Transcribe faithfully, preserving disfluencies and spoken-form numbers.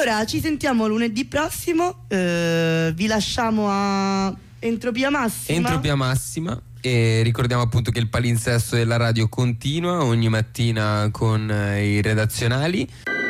Allora, ci sentiamo lunedì prossimo, eh, vi lasciamo a Entropia Massima. Entropia Massima. E ricordiamo appunto che il palinsesto della radio continua ogni mattina con eh, i redazionali.